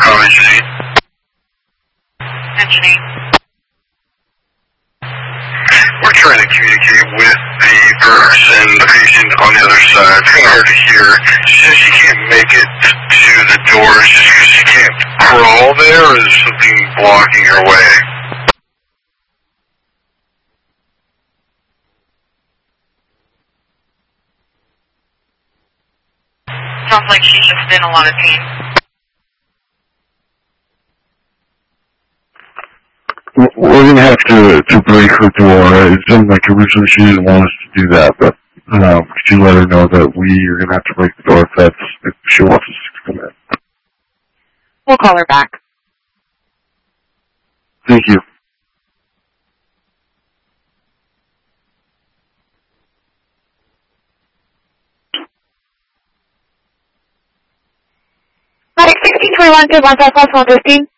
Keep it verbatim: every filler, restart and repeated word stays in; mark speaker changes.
Speaker 1: Copy, Janine.
Speaker 2: And Janine.
Speaker 1: We're trying to communicate with the person, the patient on the other side. It's kind of hard to hear. She says she can't make it to the doors just because she can't crawl there, or is something blocking her way?
Speaker 2: Sounds like she's just in a lot of pain.
Speaker 3: We're going to have to, to break her door. It sounded like originally she didn't want us to do that, but um, could you let her know that we are going to have to break the door if, that's, if she wants us to come in?
Speaker 2: We'll call her back.
Speaker 3: Thank you.
Speaker 4: sixteen twenty-one to one five five one fifteen.